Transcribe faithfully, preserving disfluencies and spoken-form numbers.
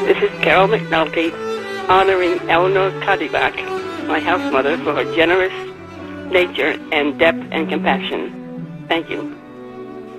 This is Carol McNulty honoring Eleanor Cuddeback, my house mother, for her generous nature and depth and compassion. Thank you.